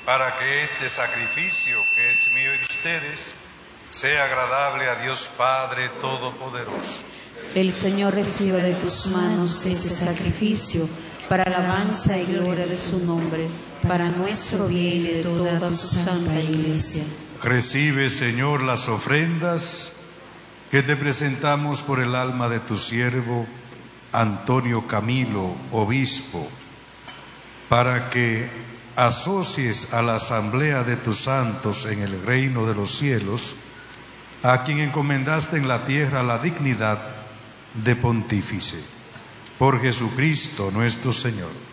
para que este sacrificio que es mío y de ustedes sea agradable a Dios Padre Todopoderoso. El Señor reciba de tus manos este sacrificio para alabanza y gloria de su nombre, para nuestro bien y de toda tu santa Iglesia. Recibe, Señor, las ofrendas que te presentamos por el alma de tu siervo Antonio Camilo, obispo, para que asocies a la asamblea de tus santos en el reino de los cielos, a quien encomendaste en la tierra la dignidad de pontífice. Por Jesucristo nuestro Señor.